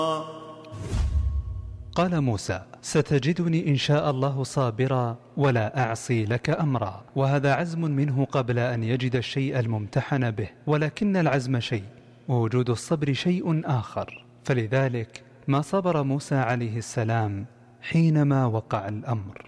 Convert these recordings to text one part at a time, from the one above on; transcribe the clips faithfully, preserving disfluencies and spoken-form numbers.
قال موسى: ستجدني إن شاء الله صابرا ولا أعصي لك أمرا. وهذا عزم منه قبل أن يجد الشيء الممتحن به، ولكن العزم شيء ووجود الصبر شيء آخر. فلذلك ما صبر موسى عليه السلام حينما وقع الأمر.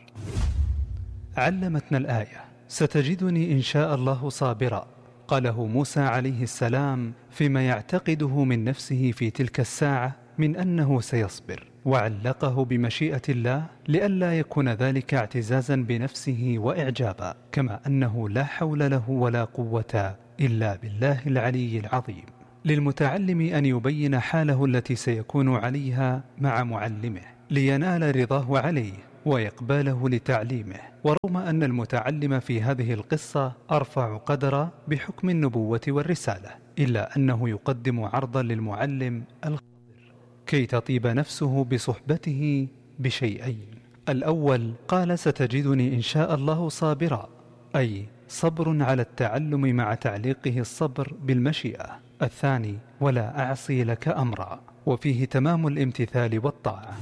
علمتنا الآية: ستجدني إن شاء الله صابرا. قاله موسى عليه السلام فيما يعتقده من نفسه في تلك الساعة من أنه سيصبر، وعلقه بمشيئة الله لئلا يكون ذلك اعتزازا بنفسه وإعجابا، كما أنه لا حول له ولا قوة إلا بالله العلي العظيم. للمتعلم أن يبين حاله التي سيكون عليها مع معلمه لينال رضاه عليه ويقبله لتعليمه. ورغم أن المتعلم في هذه القصة أرفع قدرا بحكم النبوة والرسالة، إلا أنه يقدم عرضا للمعلم الخبر كي تطيب نفسه بصحبته بشيئين. الأول قال: ستجدني إن شاء الله صابرا، أي صبر على التعلم مع تعليقه الصبر بالمشيئة. الثاني: ولا أعصي لك أمرا، وفيه تمام الامتثال والطاعة.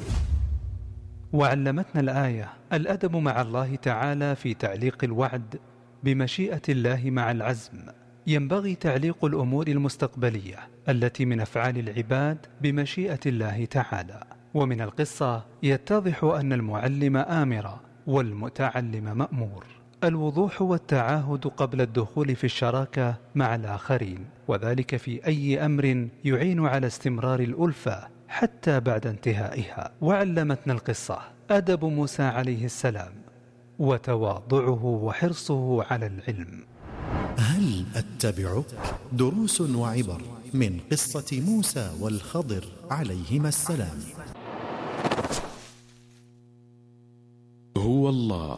وعلمتنا الآية الأدب مع الله تعالى في تعليق الوعد بمشيئة الله مع العزم. ينبغي تعليق الأمور المستقبلية التي من أفعال العباد بمشيئة الله تعالى. ومن القصة يتضح أن المعلم آمر والمتعلم مأمور. الوضوح والتعاهد قبل الدخول في الشراكة مع الآخرين، وذلك في أي أمر يعين على استمرار الألفة حتى بعد انتهائها. وعلمتنا القصة أدب موسى عليه السلام وتواضعه وحرصه على العلم. هل أتبعك؟ دروس وعبر من قصة موسى والخضر عليهما السلام. هو الله.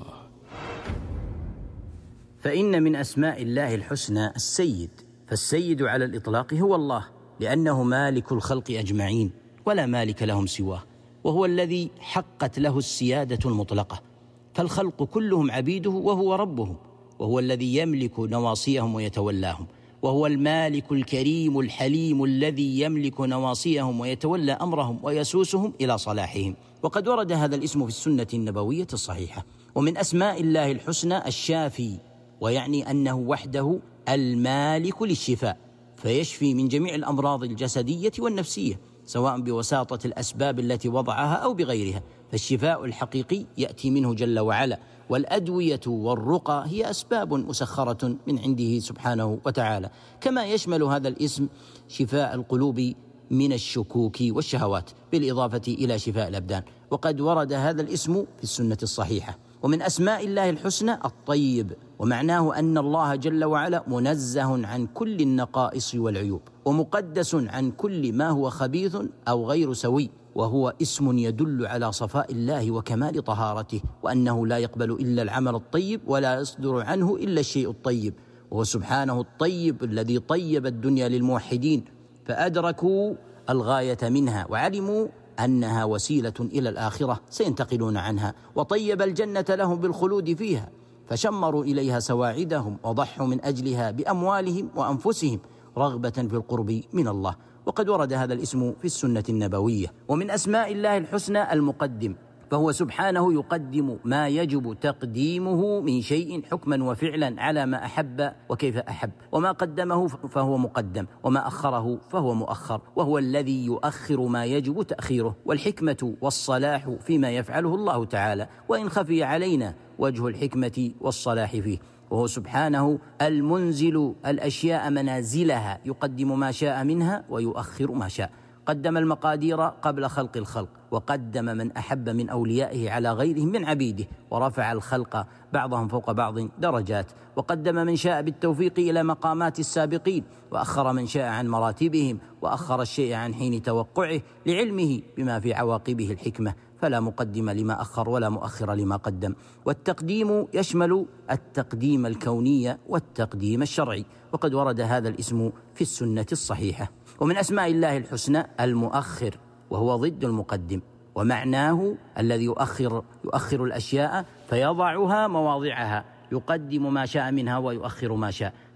فإن من أسماء الله الحسنى السيد، فالسيد على الإطلاق هو الله، لأنه مالك الخلق أجمعين ولا مالك لهم سواه، وهو الذي حقت له السيادة المطلقة، فالخلق كلهم عبيده وهو ربهم، وهو الذي يملك نواصيهم ويتولاهم، وهو المالك الكريم الحليم الذي يملك نواصيهم ويتولى أمرهم ويسوسهم إلى صلاحهم. وقد ورد هذا الاسم في السنة النبوية الصحيحة. ومن أسماء الله الحسنى الشافي، ويعني أنه وحده المالك للشفاء، فيشفي من جميع الأمراض الجسدية والنفسية، سواء بوساطة الأسباب التي وضعها أو بغيرها، فالشفاء الحقيقي يأتي منه جل وعلا، والأدوية والرقى هي أسباب مسخرة من عنده سبحانه وتعالى. كما يشمل هذا الاسم شفاء القلوب من الشكوك والشهوات، بالإضافة إلى شفاء الأبدان. وقد ورد هذا الاسم في السنة الصحيحة. ومن أسماء الله الحسنى الطيب، ومعناه أن الله جل وعلا منزه عن كل النقائص والعيوب، ومقدس عن كل ما هو خبيث أو غير سوي، وهو اسم يدل على صفاء الله وكمال طهارته، وأنه لا يقبل إلا العمل الطيب ولا يصدر عنه إلا الشيء الطيب. وهو سبحانه الطيب الذي طيب الدنيا للموحدين فأدركوا الغاية منها وعلموا أنها وسيلة إلى الآخرة سينتقلون عنها، وطيب الجنة لهم بالخلود فيها، فشمروا إليها سواعدهم وضحوا من أجلها بأموالهم وأنفسهم رغبة في القرب من الله. وقد ورد هذا الاسم في السنة النبوية. ومن أسماء الله الحسنى المقدم، فهو سبحانه يقدم ما يجب تقديمه من شيء حكما وفعلا على ما أحب وكيف أحب، وما قدمه فهو مقدم، وما أخره فهو مؤخر، وهو الذي يؤخر ما يجب تأخيره. والحكمة والصلاح فيما يفعله الله تعالى، وإن خفي علينا وجه الحكمة والصلاح فيه. وهو سبحانه المنزل الأشياء منازلها، يقدم ما شاء منها ويؤخر ما شاء. قدم المقادير قبل خلق الخلق، وقدم من أحب من أوليائه على غيرهم من عبيده، ورفع الخلق بعضهم فوق بعض درجات، وقدم من شاء بالتوفيق إلى مقامات السابقين، وأخر من شاء عن مراتبهم، وأخر الشيء عن حين توقعه لعلمه بما في عواقبه الحكمة، فلا مقدم لما أخر ولا مؤخر لما قدم. والتقديم يشمل التقديم الكوني والتقديم الشرعي، وقد ورد هذا الاسم في السنة الصحيحة. ومن أسماء الله الحسنى المؤخر، وهو ضد المقدم، ومعناه الذي يؤخر يؤخر الأشياء فيضعها مواضعها، يقدم ما شاء منها ويؤخر ما شاء،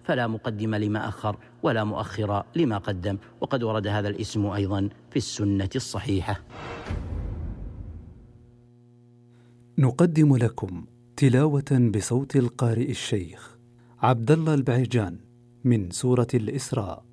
فلا مقدم لما أخر ولا مؤخر لما قدم، وقد ورد هذا الاسم أيضا في السنة الصحيحة. نقدم لكم تلاوة بصوت القارئ الشيخ عبد الله البعيجان من سورة الإسراء.